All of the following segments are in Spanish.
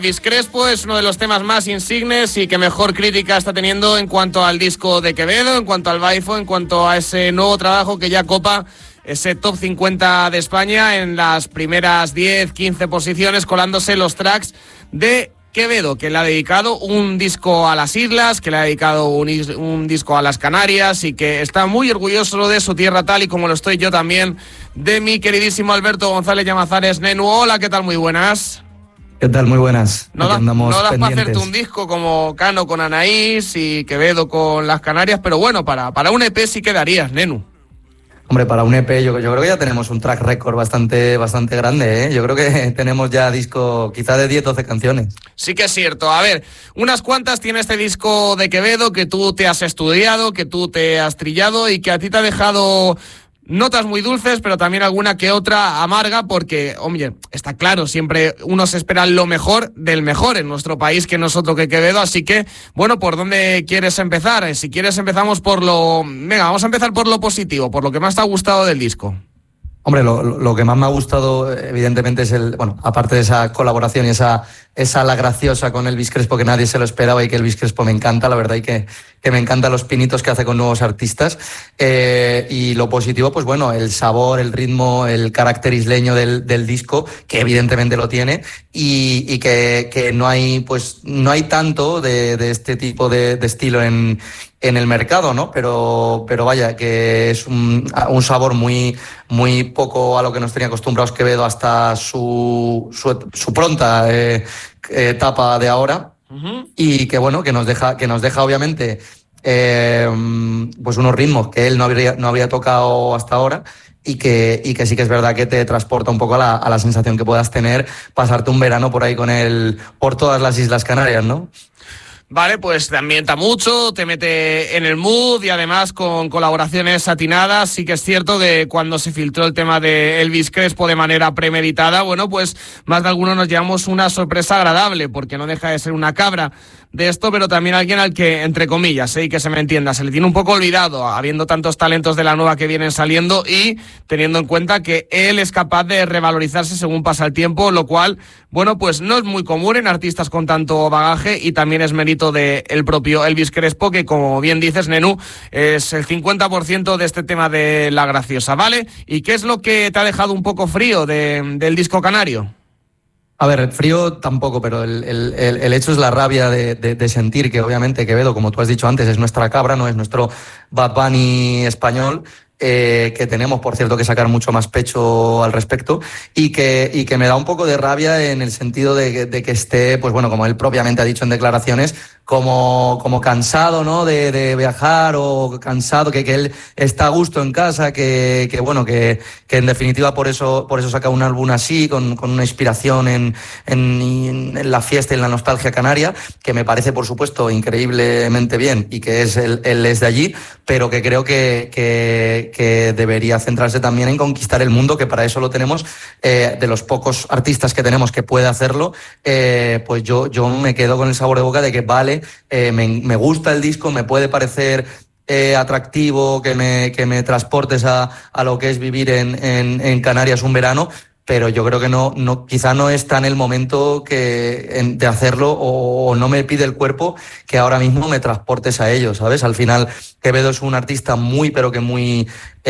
Elvis Crespo es uno de los temas más insignes y que mejor crítica está teniendo en cuanto al disco de Quevedo, en cuanto al Baifo, en cuanto a ese nuevo trabajo que ya copa ese top 50 de España en las primeras 10, 15 posiciones, colándose los tracks de Quevedo, que le ha dedicado un disco a las islas, que le ha dedicado un disco a las Canarias y que está muy orgulloso de su tierra, tal y como lo estoy yo también, de mi queridísimo Alberto González Llamazares. Nenu, hola, ¿qué tal? Muy buenas. ¿Qué tal? Muy buenas. No das para hacerte un disco como Cano con Anaís y Quevedo con las Canarias, pero bueno, para un EP sí quedarías, Nenu. Hombre, para un EP yo creo que ya tenemos un track record bastante grande, ¿eh? Yo creo que tenemos ya disco quizá de 10, 12 canciones. Sí que es cierto. A ver, unas cuantas tiene este disco de Quevedo que tú te has estudiado, que tú te has trillado y que a ti te ha dejado notas muy dulces, pero también alguna que otra amarga, porque, hombre, está claro, siempre unos esperan lo mejor del mejor en nuestro país, que no es otro que Quevedo, así que, bueno, ¿por dónde quieres empezar? Si quieres empezamos vamos a empezar por lo positivo, por lo que más te ha gustado del disco. Hombre, lo que más me ha gustado, evidentemente, es aparte de esa colaboración y esa la graciosa con Elvis Crespo, que nadie se lo esperaba y que Elvis Crespo me encanta, la verdad, y que me encantan los pinitos que hace con nuevos artistas. Y lo positivo, pues bueno, el sabor, el ritmo, el carácter isleño del disco, que evidentemente lo tiene, y que no hay tanto de este tipo de estilo en el mercado, ¿no? Pero vaya, que es un sabor muy poco a lo que nos tenía acostumbrados Quevedo hasta su pronta etapa de ahora. Uh-huh. Y que bueno, que nos deja obviamente pues unos ritmos que él no había tocado hasta ahora. Y que sí que es verdad que te transporta un poco a la sensación que puedas tener pasarte un verano por ahí con él por todas las Islas Canarias, ¿no? Vale, pues te ambienta mucho, te mete en el mood y además con colaboraciones atinadas. Sí que es cierto que cuando se filtró el tema de Elvis Crespo de manera premeditada, bueno, pues más de algunos nos llevamos una sorpresa agradable, porque no deja de ser una cabra de esto, pero también alguien al que, entre comillas, y que se me entienda, se le tiene un poco olvidado, habiendo tantos talentos de la nueva que vienen saliendo y teniendo en cuenta que él es capaz de revalorizarse según pasa el tiempo, lo cual, bueno, pues no es muy común en artistas con tanto bagaje y también es mérito del propio Elvis Crespo, que como bien dices, Nenu, es el 50% de este tema de la graciosa, ¿vale? ¿Y qué es lo que te ha dejado un poco frío del disco canario? A ver, el frío tampoco, pero el hecho es la rabia de sentir que obviamente Quevedo, como tú has dicho antes, es nuestra cabra, no es nuestro Bad Bunny español, que tenemos, por cierto, que sacar mucho más pecho al respecto y que me da un poco de rabia en el sentido de que esté, pues bueno, como él propiamente ha dicho en declaraciones, como cansado, ¿no? De viajar o cansado, que él está a gusto en casa, que bueno, que en definitiva por eso saca un álbum así, con una inspiración en la fiesta y en la nostalgia canaria, que me parece, por supuesto, increíblemente bien y que él es de allí, pero que creo que debería centrarse también en conquistar el mundo, que para eso lo tenemos, de los pocos artistas que tenemos que puede hacerlo, pues yo me quedo con el sabor de boca de que vale, me gusta el disco, me puede parecer atractivo, que me transportes a lo que es vivir en Canarias un verano, pero yo creo que quizá no está en el momento de hacerlo, o no me pide el cuerpo que ahora mismo me transportes a ello, ¿sabes? Al final Quevedo es un artista pero que muy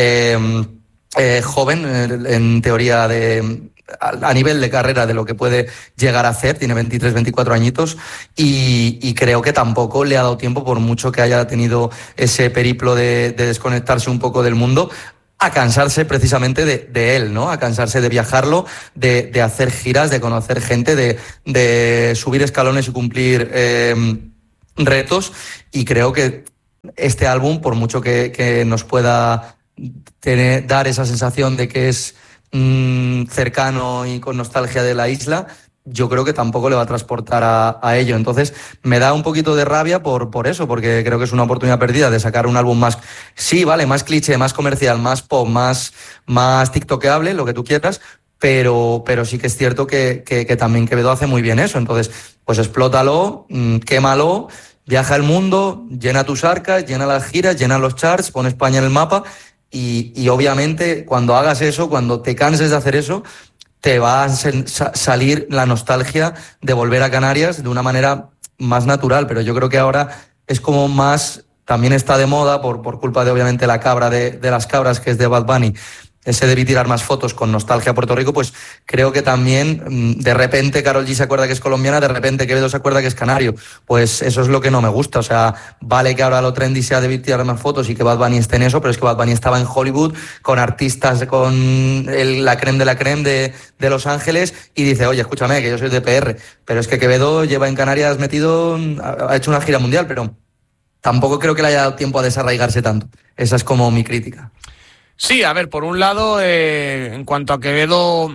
joven, en teoría a nivel de carrera de lo que puede llegar a hacer, tiene 23, 24 añitos y creo que tampoco le ha dado tiempo, por mucho que haya tenido ese periplo de desconectarse un poco del mundo, a cansarse precisamente de él, ¿no? A cansarse de viajarlo, de hacer giras, de conocer gente, de subir escalones y cumplir retos, y creo que este álbum, por mucho que nos pueda dar esa sensación de que es cercano y con nostalgia de la isla, yo creo que tampoco le va a transportar a ello. Entonces me da un poquito de rabia por eso, porque creo que es una oportunidad perdida de sacar un álbum más, sí, vale, más cliché, más comercial, más pop, más tiktokeable, lo que tú quieras, pero sí que es cierto que también Quevedo hace muy bien eso. Entonces, pues explótalo, quémalo, viaja el mundo, llena tus arcas, llena las giras, llena los charts, pon España en el mapa. Y obviamente cuando hagas eso, cuando te canses de hacer eso, te va a salir la nostalgia de volver a Canarias de una manera más natural, pero yo creo que ahora es como más, también está de moda por culpa de obviamente la cabra de las cabras, que es de Bad Bunny, ese de tirar más fotos con nostalgia a Puerto Rico, pues creo que también de repente Karol G se acuerda que es colombiana, de repente Quevedo se acuerda que es canario. Pues eso es lo que no me gusta. O sea, vale que ahora lo trendy sea de tirar más fotos y que Bad Bunny esté en eso, pero es que Bad Bunny estaba en Hollywood con artistas, con la creme de la creme de Los Ángeles, y dice, oye, escúchame, que yo soy de PR, pero es que Quevedo lleva en Canarias metido, ha hecho una gira mundial, pero tampoco creo que le haya dado tiempo a desarraigarse tanto. Esa es como mi crítica. Sí, a ver, por un lado, en cuanto a Quevedo,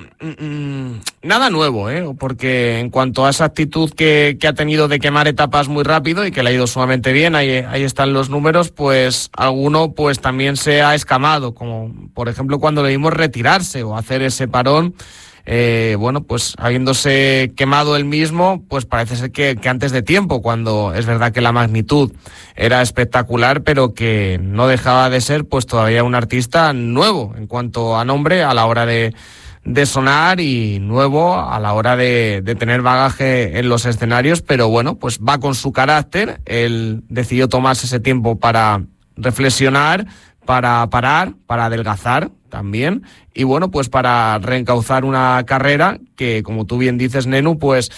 nada nuevo, porque en cuanto a esa actitud que ha tenido de quemar etapas muy rápido y que le ha ido sumamente bien, ahí están los números, pues alguno pues también se ha escamado, como por ejemplo cuando le vimos retirarse o hacer ese parón. Bueno, pues habiéndose quemado él mismo, pues parece ser que antes de tiempo, cuando es verdad que la magnitud era espectacular, pero que no dejaba de ser pues todavía un artista nuevo en cuanto a nombre a la hora de sonar, y nuevo a la hora de tener bagaje en los escenarios, pero bueno, pues va con su carácter. Él decidió tomarse ese tiempo para reflexionar, para parar, para adelgazar también, y bueno, pues para reencauzar una carrera que, como tú bien dices, Nenu, pues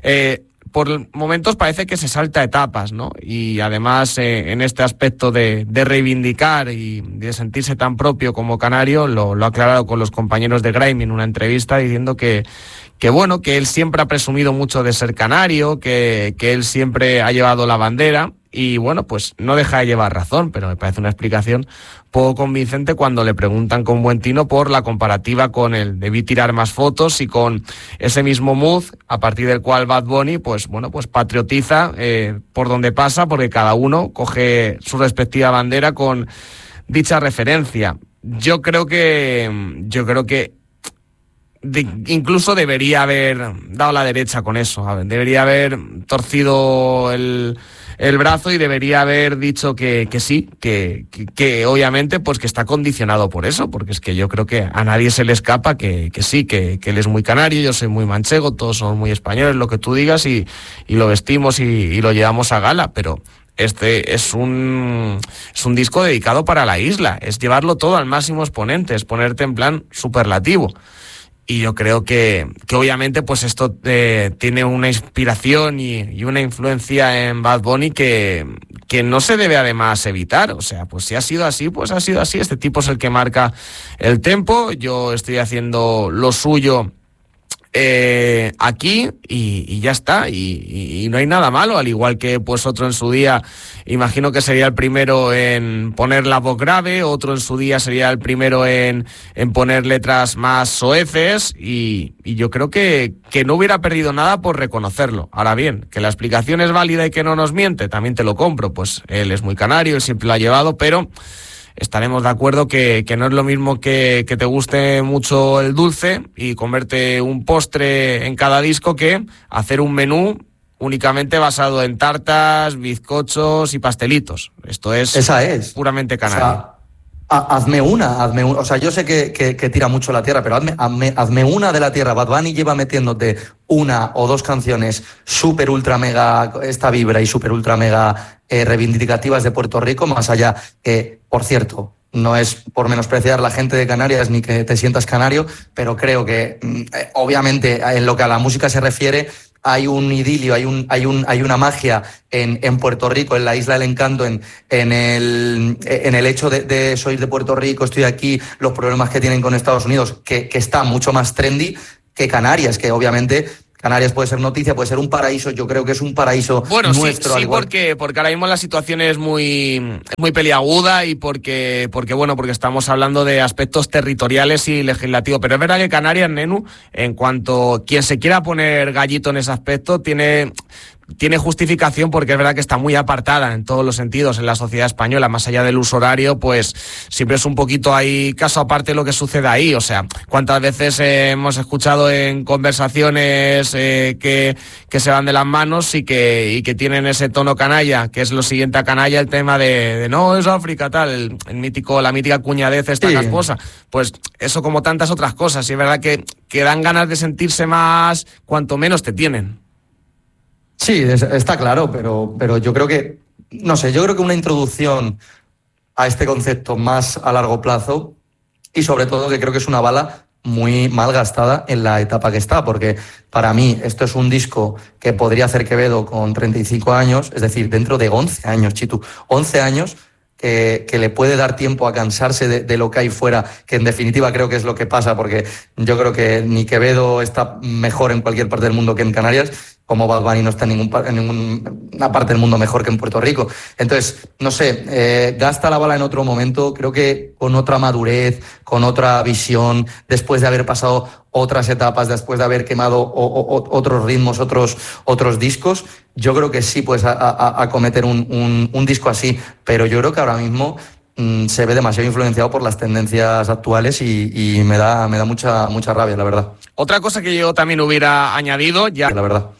por momentos parece que se salta etapas, ¿no? Y además en este aspecto de reivindicar y de sentirse tan propio como canario, lo ha aclarado con los compañeros de Grime en una entrevista, diciendo que bueno, que él siempre ha presumido mucho de ser canario, que él siempre ha llevado la bandera, y bueno, pues no deja de llevar razón, pero me parece una explicación poco convincente cuando le preguntan con buen tino por la comparativa con el debí tirar más fotos y con ese mismo mood a partir del cual Bad Bunny, pues bueno, pues patriotiza por donde pasa, porque cada uno coge su respectiva bandera con dicha referencia. Yo creo que incluso debería haber dado la derecha con eso, debería haber torcido el brazo y debería haber dicho que sí, que obviamente pues que está condicionado por eso, porque es que yo creo que a nadie se le escapa que sí, que él es muy canario, yo soy muy manchego, todos somos muy españoles, lo que tú digas, y lo vestimos y lo llevamos a gala, pero este es un disco dedicado para la isla, es llevarlo todo al máximo exponente, es ponerte en plan superlativo. Y yo creo que obviamente pues esto tiene una inspiración y una influencia en Bad Bunny que no se debe además evitar. O sea, pues si ha sido así, pues ha sido así. Este tipo es el que marca el tempo. Yo estoy haciendo lo suyo aquí y ya está, y no hay nada malo, al igual que pues otro en su día imagino que sería el primero en poner la voz grave, otro en su día sería el primero en poner letras más soeces, y yo creo que no hubiera perdido nada por reconocerlo. Ahora bien, que la explicación es válida y que no nos miente, también te lo compro, pues él es muy canario, él siempre lo ha llevado, pero estaremos de acuerdo que no es lo mismo que te guste mucho el dulce y comerte un postre en cada disco que hacer un menú únicamente basado en tartas, bizcochos y pastelitos. Esto es puramente canario. O sea, hazme una. O sea, yo sé que tira mucho la tierra, pero hazme una de la tierra. Bad Bunny lleva metiéndote una o dos canciones súper ultra mega esta vibra y súper ultra mega reivindicativas de Puerto Rico, más allá que, por cierto, no es por menospreciar la gente de Canarias ni que te sientas canario, pero creo que obviamente en lo que a la música se refiere hay un idilio, hay una magia en Puerto Rico, en la Isla del Encanto, en el hecho de soy de Puerto Rico, estoy aquí, los problemas que tienen con Estados Unidos, que está mucho más trendy que Canarias, que obviamente Canarias puede ser noticia, puede ser un paraíso, yo creo que es un paraíso nuestro. Sí, porque ahora mismo la situación es muy peliaguda y porque estamos hablando de aspectos territoriales y legislativos, pero es verdad que Canarias, Nenu, en cuanto quien se quiera poner gallito en ese aspecto, tiene tiene justificación porque es verdad que está muy apartada en todos los sentidos en la sociedad española, más allá del uso horario, pues siempre es un poquito ahí caso aparte lo que sucede ahí. O sea, cuántas veces hemos escuchado en conversaciones que se van de las manos y que tienen ese tono canalla, que es lo siguiente a canalla, el tema de no, es África, tal, la mítica cuñadez esta casposa. Pues eso, como tantas otras cosas, y es verdad que dan ganas de sentirse más cuanto menos te tienen. Sí, está claro, pero yo creo que, no sé, yo creo que una introducción a este concepto más a largo plazo, y sobre todo que creo que es una bala muy mal gastada en la etapa que está, porque para mí esto es un disco que podría hacer Quevedo con 35 años, es decir, dentro de 11 años, Chitu, 11 años, que le puede dar tiempo a cansarse de lo que hay fuera, que en definitiva creo que es lo que pasa, porque yo creo que ni Quevedo está mejor en cualquier parte del mundo que en Canarias, como Bad Bunny no está en ninguna parte del mundo mejor que en Puerto Rico. Entonces, no sé, gasta la bala en otro momento, creo que con otra madurez, con otra visión, después de haber pasado otras etapas, después de haber quemado otros ritmos, otros discos, yo creo que sí puedes acometer un disco así, pero yo creo que ahora mismo se ve demasiado influenciado por las tendencias actuales y me da mucha rabia, la verdad. Otra cosa que yo también hubiera añadido, ya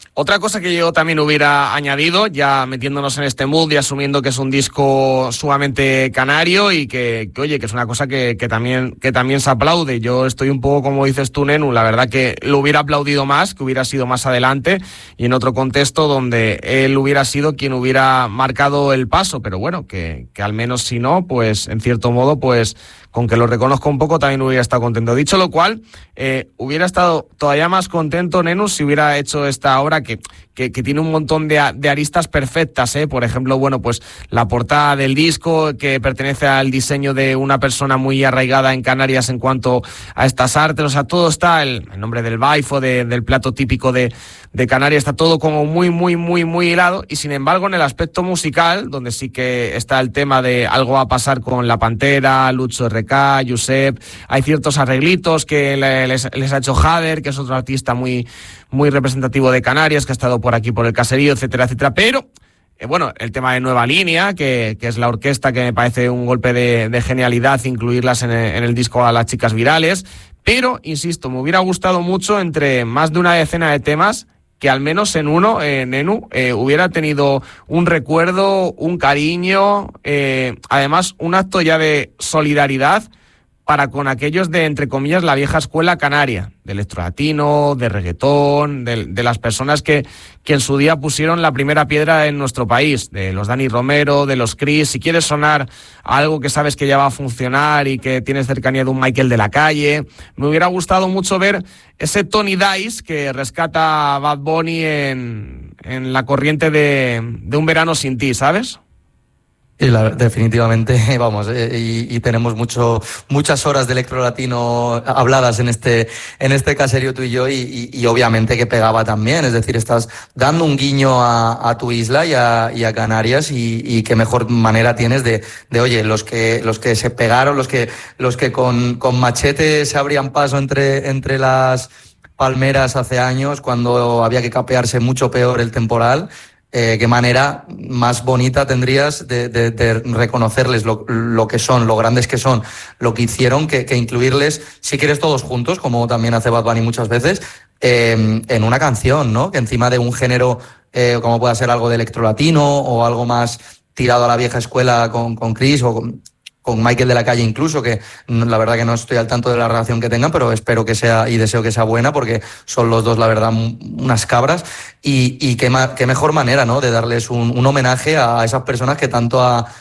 metiéndonos en este mood y asumiendo que es un disco sumamente canario y que oye, que es una cosa que también se aplaude. Yo estoy un poco como dices tú, Nenu, la verdad que lo hubiera aplaudido más, que hubiera sido más adelante y en otro contexto donde él hubiera sido quien hubiera marcado el paso, pero bueno, que al menos si no, pues en cierto modo, pues con que lo reconozco un poco también hubiera estado contento. Dicho lo cual, hubiera estado todavía más contento, Nenu, si hubiera hecho esta obra que tiene un montón de aristas perfectas, por ejemplo, bueno, pues la portada del disco, que pertenece al diseño de una persona muy arraigada en Canarias en cuanto a estas artes, o sea, todo está, el nombre del baifo, del plato típico de Canarias, está todo como muy, muy, muy, muy hilado, y sin embargo en el aspecto musical, donde sí que está el tema de algo va a pasar con La Pantera, Lucho RK, Josep, hay ciertos arreglitos que les ha hecho Jader, que es otro artista muy, muy representativo de Canarias, que ha estado por aquí por el caserío, etcétera, etcétera, pero bueno, el tema de Nueva Línea, que es la orquesta, que me parece un golpe de genialidad incluirlas en el disco a las chicas virales, pero, insisto, me hubiera gustado mucho entre más de una decena de temas que al menos en uno, Nenu, hubiera tenido un recuerdo, un cariño, además un acto ya de solidaridad para con aquellos de, entre comillas, la vieja escuela canaria, de electrolatino, de reggaetón, de las personas que en su día pusieron la primera piedra en nuestro país, de los Dani Romero, de los Chris. Si quieres sonar a algo que sabes que ya va a funcionar y que tienes cercanía de un Michael de la Calle, me hubiera gustado mucho ver ese Tony Dice que rescata a Bad Bunny en la corriente de Un verano sin ti, ¿sabes? Y definitivamente, vamos, y tenemos muchas horas de electrolatino habladas en este caserío tú y yo, y obviamente que pegaba también, es decir, estás dando un guiño a tu isla y a Canarias, y qué mejor manera tienes de oye, los que se pegaron, los que con machete se abrían paso entre las palmeras hace años, cuando había que capearse mucho peor el temporal. Qué manera más bonita tendrías de reconocerles lo que son, lo grandes que son, lo que hicieron, que incluirles, si quieres, todos juntos, como también hace Bad Bunny muchas veces, en una canción, ¿no? Que encima de un género como pueda ser algo de electrolatino o algo más tirado a la vieja escuela con Chris o con Michael de la Calle incluso, que la verdad que no estoy al tanto de la relación que tengan, pero espero que sea y deseo que sea buena, porque son los dos, la verdad, unas cabras, y qué mejor manera, ¿no?, de darles un homenaje a esas personas que tanto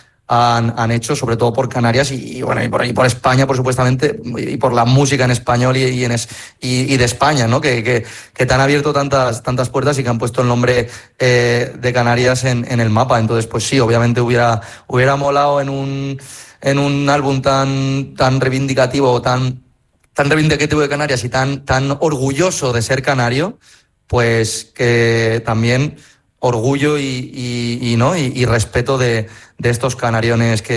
han hecho, sobre todo por Canarias y por España, por supuestamente, y por la música en español y de España, ¿no?, que te han abierto tantas puertas y que han puesto el nombre de Canarias en el mapa. Entonces, pues sí, obviamente hubiera molado en un álbum tan reivindicativo, tan reivindicativo de Canarias y tan orgulloso de ser canario, pues que también orgullo y respeto de estos canariones que